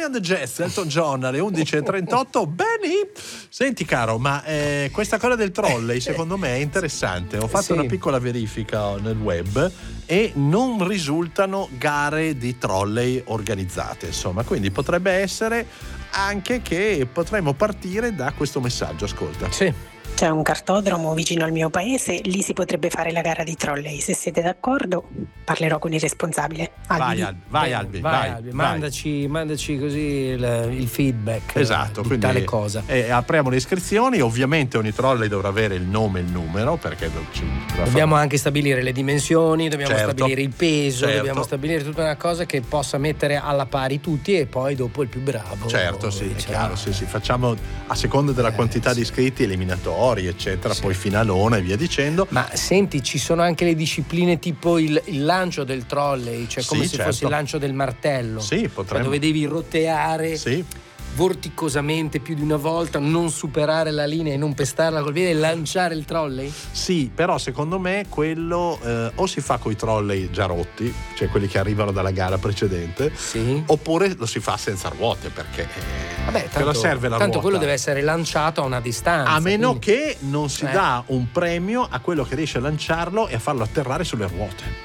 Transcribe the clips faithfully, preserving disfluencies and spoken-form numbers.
and the Jazz, Elton John alle undici e trentotto. Benny, senti caro, ma eh, questa cosa del trolley secondo me è interessante. Ho fatto Sì. una piccola verifica nel web e non risultano gare di trolley organizzate, insomma, quindi potrebbe essere anche che potremmo partire da questo messaggio. Ascolta. Sì. C'è un cartodromo vicino al mio paese, lì si potrebbe fare la gara di trolley. Se siete d'accordo, parlerò con il responsabile. Albi. Vai, Albi, vai, Bene, Albi, vai, vai, Albi, vai. Mandaci, mandaci così il, il feedback Esatto, di quindi tale cosa. eh, apriamo le iscrizioni. Ovviamente ogni trolley dovrà avere il nome e il numero, perché ci- Dobbiamo anche stabilire le dimensioni, dobbiamo Certo. stabilire il peso, Certo. dobbiamo stabilire tutta una cosa che possa mettere alla pari tutti e poi dopo il più bravo. Certo, sì, è vincerà. chiaro, sì, sì, facciamo a seconda della Eh, quantità sì. di iscritti eliminatori, eccetera, Sì. poi finalone e via dicendo. Ma senti, ci sono anche le discipline tipo il, il lancio del trolley, cioè come Sì, se certo. fosse il lancio del martello. Sì, Cioè, potremmo. dove devi roteare Sì, vorticosamente più di una volta, non superare la linea e non pestarla col piede e lanciare il trolley? sì, però secondo me quello eh, o si fa coi trolley già rotti, cioè quelli che arrivano dalla gara precedente, Sì. oppure lo si fa senza ruote, perché eh, Vabbè, che tanto, la serve la tanto ruota? quello deve essere lanciato a una distanza. A meno quindi- che non si Eh. dà un premio a quello che riesce a lanciarlo e a farlo atterrare sulle ruote.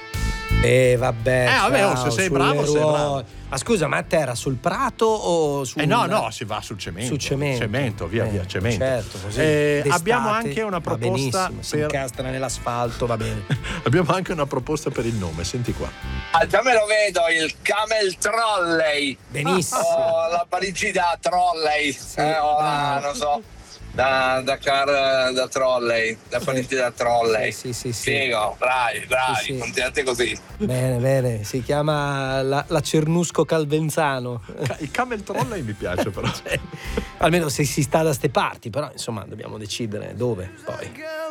Eh vabbè, Eh, vabbè, oh, ciao, se sei sulle bravo, sei ruote. bravo. Ma scusa, ma a terra sul prato o su Eh no, un- no, si va sul cemento. Sul cemento. via, Eh, via, cemento. Certo, così. Eh, d'estate abbiamo anche una va proposta benissimo, si per incastra nell'asfalto, va bene. abbiamo anche una proposta per il nome, senti qua. Ah, già me lo vedo, il Camel Trolley. Benissimo. Oh, la Parigi da trolley. Eh, oh, ah, non so. Da, da car da trolley, da Parigi da trolley. Sì, sì, sì, sì. Figo, bravi, bravi, Sì, sì. continuate così. Bene, bene, si chiama la, la Cernusco Calvenzano. Ca- Il camel trolley mi piace però. Almeno se si sta da ste parti, però insomma dobbiamo decidere dove poi.